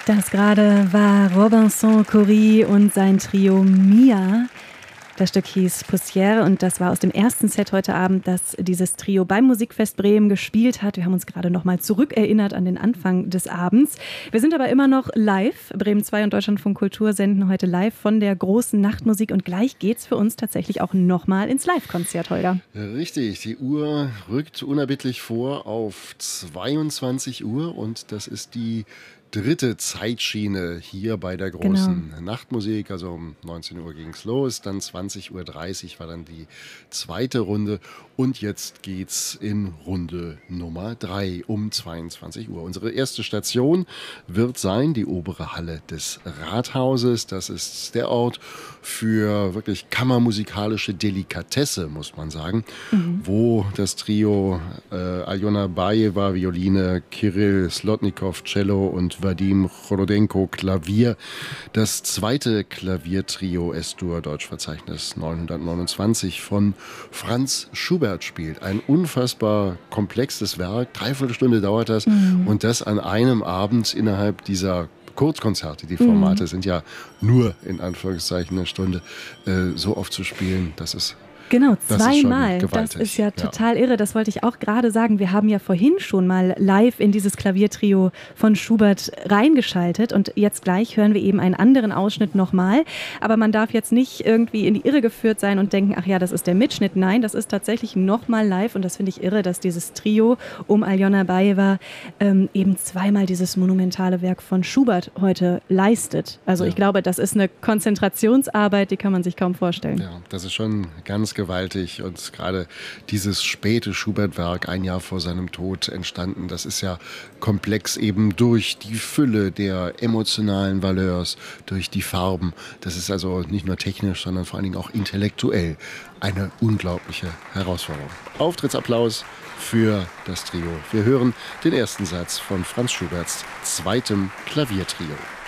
Das gerade war Robinson Cory und sein Trio Mia. Das Stück hieß Poussière und das war aus dem ersten Set heute Abend, das dieses Trio beim Musikfest Bremen gespielt hat. Wir haben uns gerade noch mal zurückerinnert an den Anfang des Abends. Wir sind aber immer noch live. Bremen 2 und Deutschlandfunk Kultur senden heute live von der großen Nachtmusik und gleich geht's für uns tatsächlich auch noch mal ins Live-Konzert, Holger. Richtig, die Uhr rückt unerbittlich vor auf 22 Uhr und das ist die dritte Zeitschiene hier bei der großen Nachtmusik. Also um 19 Uhr ging es los, dann 20.30 Uhr war dann die zweite Runde und jetzt geht's in Runde Nummer 3 um 22 Uhr. Unsere erste Station wird sein die obere Halle des Rathauses. Das ist der Ort für wirklich kammermusikalische Delikatesse, muss man sagen, wo das Trio Aljona Bajeva, Violine, Kirill Slotnikow, Cello und Vadim Cholodenko, Klavier. Das zweite Klaviertrio S-Dur, Deutschverzeichnis 929 von Franz Schubert spielt. Ein unfassbar komplexes Werk, 3/4 Stunde dauert das und das an einem Abend innerhalb dieser Kurzkonzerte. Die Formate sind ja nur in Anführungszeichen eine Stunde, so oft zu spielen, das ist Genau, das zweimal. Ist das ist ja total irre. Das wollte ich auch gerade sagen. Wir haben ja vorhin schon mal live in dieses Klaviertrio von Schubert reingeschaltet und jetzt gleich hören wir eben einen anderen Ausschnitt nochmal. Aber man darf jetzt nicht irgendwie in die Irre geführt sein und denken, ach ja, das ist der Mitschnitt. Nein, das ist tatsächlich nochmal live und das finde ich irre, dass dieses Trio um Aljona Bajeva eben zweimal dieses monumentale Werk von Schubert heute leistet. Also ich glaube, das ist eine Konzentrationsarbeit, die kann man sich kaum vorstellen. Ja, das ist schon ganz gewaltig und gerade dieses späte Schubert-Werk, ein Jahr vor seinem Tod entstanden, das ist ja komplex eben durch die Fülle der emotionalen Valeurs, durch die Farben. Das ist also nicht nur technisch, sondern vor allen Dingen auch intellektuell eine unglaubliche Herausforderung. Auftrittsapplaus für das Trio. Wir hören den ersten Satz von Franz Schuberts zweitem Klaviertrio.